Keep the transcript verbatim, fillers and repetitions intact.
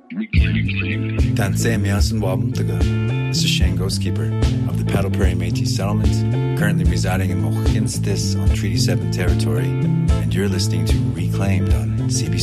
Tansei Miasan Wabumtaga. This is Shane Ghostkeeper of the Paddle Prairie Métis Settlement, currently residing in Mochinstis on Treaty seven territory, and you're listening to Reclaimed on C B C